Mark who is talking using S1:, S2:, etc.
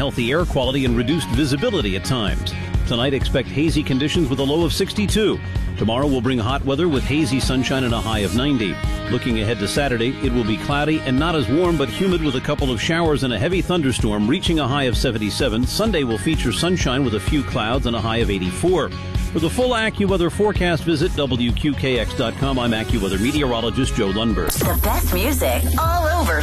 S1: unhealthy air quality and reduced visibility at times. Tonight, expect hazy conditions with a low of 62. Tomorrow will bring hot weather with hazy sunshine and a high of 90. Looking ahead to Saturday, it will be cloudy and not as warm but humid with a couple of showers and a heavy thunderstorm reaching a high of 77. Sunday will feature sunshine with a few clouds and a high of 84. For the full AccuWeather forecast, visit WQKX.com. I'm AccuWeather meteorologist Joe Lundberg.
S2: The best music all over